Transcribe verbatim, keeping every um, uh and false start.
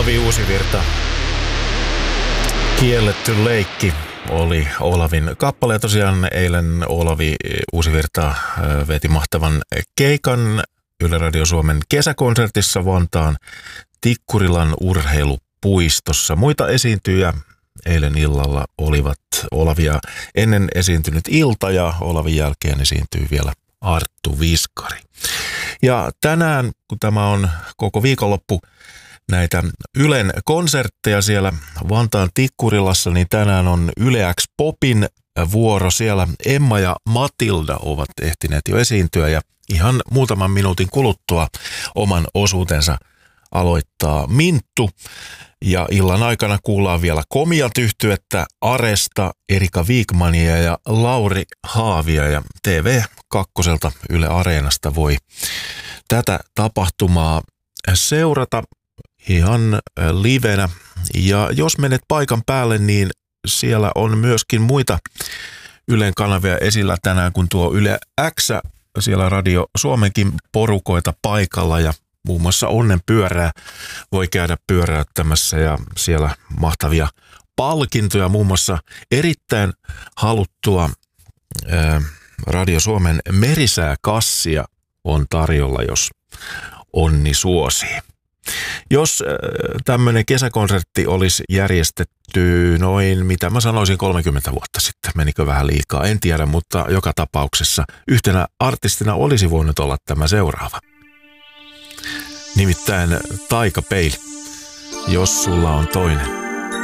Olavi Uusivirta. Kielletty leikki oli Olavin kappale. Ja tosiaan eilen Olavi Uusivirta veti mahtavan keikan Yle Radio Suomen kesäkonsertissa Vantaan Tikkurilan urheilupuistossa. Muita esiintyjä eilen illalla olivat Olavia ennen esiintynyt Ilta ja Olavin jälkeen esiintyy vielä Arttu Viskari. Ja tänään, kun tämä on koko viikonloppu näitä Ylen konsertteja siellä Vantaan Tikkurilassa, niin tänään on Yle X Popin vuoro. Siellä Emma ja Matilda ovat ehtineet jo esiintyä ja ihan muutaman minuutin kuluttua oman osuutensa aloittaa Minttu. Ja illan aikana kuullaan vielä komiat yhtyettä Aresta, Erika Wigmania ja Lauri Haavia. Ja T V kaksi Yle Areenasta voi tätä tapahtumaa seurata ihan livenä. Ja jos menet paikan päälle, niin siellä on myöskin muita Ylen kanavia esillä tänään, kun tuo Yle X, siellä Radio Suomenkin porukoita paikalla ja muun muassa Onnenpyörää voi käydä pyöräyttämässä ja siellä mahtavia palkintoja, muun muassa erittäin haluttua ää, Radio Suomen merisääkassia on tarjolla, jos onni suosii. Jos tämmöinen kesäkonsertti olisi järjestetty noin, mitä mä sanoisin, kolmekymmentä vuotta sitten, menikö vähän liikaa, en tiedä, mutta joka tapauksessa yhtenä artistina olisi voinut olla tämä seuraava. Nimittäin Taikapeili, jos sulla on toinen.